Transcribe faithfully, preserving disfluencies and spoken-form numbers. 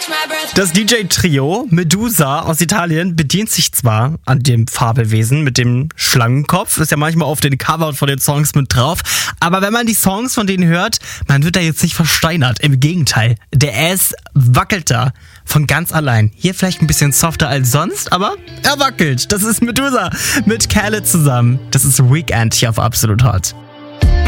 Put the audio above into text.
Das D J-Trio Medusa aus Italien bedient sich zwar an dem Fabelwesen mit dem Schlangenkopf, ist ja manchmal auf den Covern von den Songs mit drauf, aber wenn man die Songs von denen hört, man wird da jetzt nicht versteinert. Im Gegenteil, der Ass wackelt da von ganz allein. Hier vielleicht ein bisschen softer als sonst, aber er wackelt. Das ist Medusa mit Khaled zusammen. Das ist Weekend hier auf Absolut Hot.